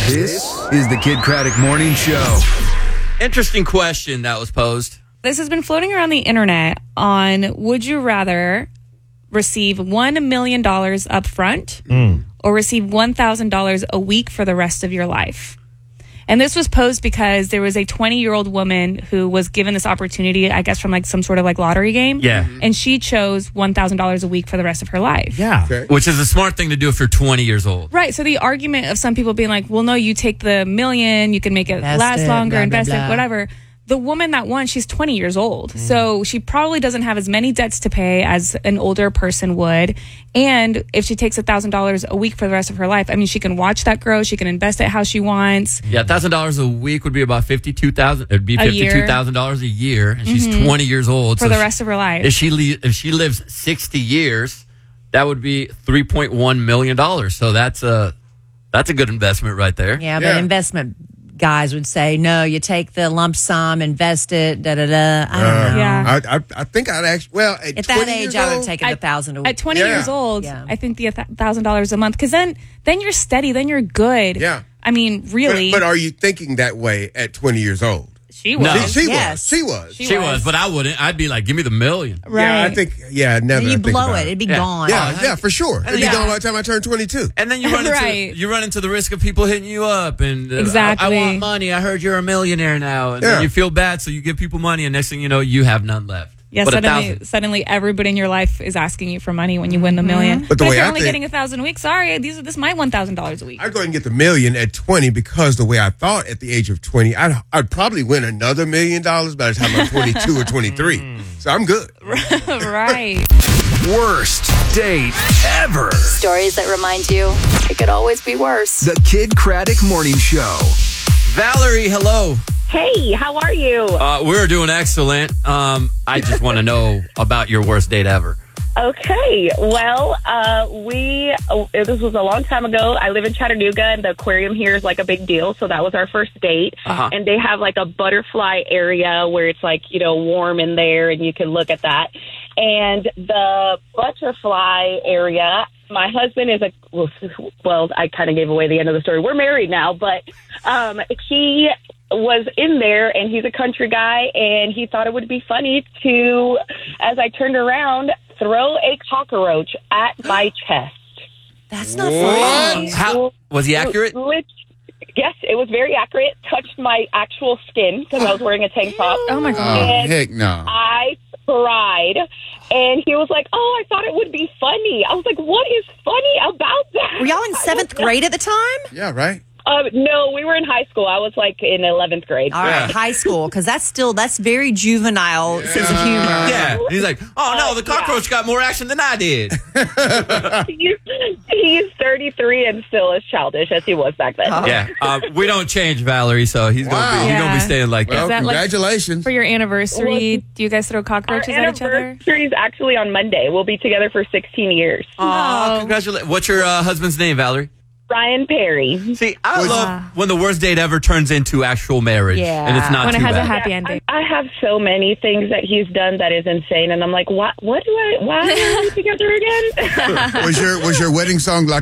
This is the Kid Craddock Morning Show. Interesting question that was posed. This has been floating around the internet on would you rather receive $1 million up front or receive $1,000 a week for the rest of your life? And this was posed because there was a 20-year-old woman who was given this opportunity, I guess, from like some sort of like lottery game. Yeah. And she chose $1,000 a week for the rest of her life. Yeah. Okay. Which is a smart thing to do if you're 20 years old. Right. So the argument of some people being like, well, no, you take the million, you can make it Invest last it, longer, blah, blah, invest blah. it, whatever. The woman that won, she's 20 years old. So she probably doesn't have as many debts to pay as an older person would. And if she takes $1,000 a week for the rest of her life, I mean, she can watch that grow. She can invest it how she wants. Yeah, $1,000 a week would be about $52,000. It'd be $52,000 a year, and she's 20 years old. For the rest of her life. If she lives 60 years, that would be $3.1 million. So that's a good investment right there. Yeah, but Yeah. investment guys would say, no, you take the lump sum, invest it, da-da-da. I don't know. Yeah. I think I'd actually, well, at At 20 that age, years I would have old, taken the $1,000 a week. At 20 Yeah. years old, Yeah. I think the $1,000 a month, because then you're steady, then you're good. Yeah. I mean, really. But are you thinking that way at 20 years old? she was. No. She Yes. was. She was, but I wouldn't. I'd be like, give me the million. Right. Yeah, I think, now that And I you think blow about it. It'd be Yeah. gone. Yeah, for sure. It'd be Yeah. gone by the time I turn 22. And then you run Right. into the risk of people hitting you up and Exactly. I want money. I heard you're a millionaire now, and Yeah. then you feel bad, so you give people money, and next thing you know, you have none left. Yeah, But suddenly everybody in your life is asking you for money when you win the million. But the if way you're I only think- getting 1,000 a week, sorry, this is my $1,000 a week. I'd go ahead and get the million at 20 because the way I thought at the age of 20, I'd probably win another $1 million by the time I'm 22 or 23. So I'm good. Right. Worst date ever. Stories that remind you it could always be worse. The Kid Craddock Morning Show. Valerie, hello. Hey, how are you? We're doing excellent. I just want to know about your worst date ever. Okay, well, this was a long time ago. I live in Chattanooga, and the aquarium here is like a big deal. So that was our first date. Uh-huh. And they have like a butterfly area where it's like, warm in there, and you can look at that. And the butterfly area, my husband is I kind of gave away the end of the story. We're married now, but he was in there, and he's a country guy, and he thought it would be funny to, as I turned around, throw a cockroach at my chest. That's not funny. How was he accurate? Yes, it was very accurate. Touched my actual skin because I was wearing a tank top. Oh, my God. And Heck no. I cried, and he was like, "Oh, I thought it would be funny." I was like, "What is funny about that?" Were y'all in 7th grade at the time? Yeah, right? No, we were in high school. I was like in 11th grade. All right, high school, because that's very juvenile sense of humor. Yeah. He's like, oh, no, the cockroach got more action than I did. He's 33 and still as childish as he was back then. Yeah. We don't change Valerie, so he's going to be Yeah. staying like Well, that. that like- congratulations. For your anniversary, do you guys throw Our cockroaches at each other? anniversary is actually on Monday. We'll be together for 16 years. Oh, congratulations. What's your husband's name, Valerie? Ryan Perry. See, I love when the worst date ever turns into actual marriage. Yeah. And it's not When it too has a bad. happy ending. I have so many things that he's done that is insane, and I'm like, why are we together again? Was your wedding song like